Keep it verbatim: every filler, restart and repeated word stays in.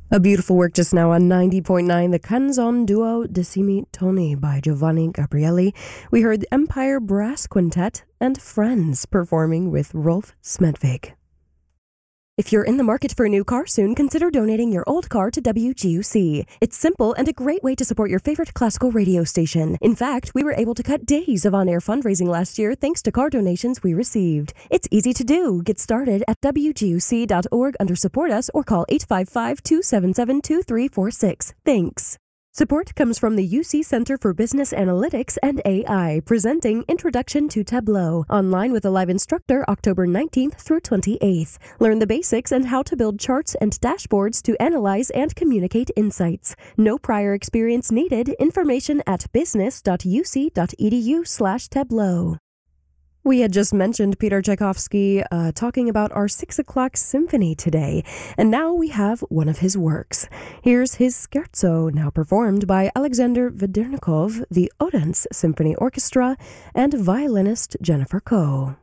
A beautiful work just now on ninety point nine, the Canzon Duo Decimi Toni by Giovanni Gabrielli. We heard the Empire Brass Quintet and Friends performing with Rolf Smedvig. If you're in the market for a new car soon, consider donating your old car to W G U C. It's simple and a great way to support your favorite classical radio station. In fact, we were able to cut days of on-air fundraising last year thanks to car donations we received. It's easy to do. Get started at W G U C dot org under Support Us or call eight five five, two seven seven, two three four six. Thanks. Support comes from the U C Center for Business Analytics and A I, presenting Introduction to Tableau, online with a live instructor October nineteenth through twenty-eighth. Learn the basics and how to build charts and dashboards to analyze and communicate insights. No prior experience needed. Information at business.uc.edu slash tableau. We had just mentioned Peter Tchaikovsky uh, talking about our six o'clock symphony today, and now we have one of his works. Here's his scherzo, now performed by Alexander Vedernikov, the Odense Symphony Orchestra, and violinist Jennifer Koh.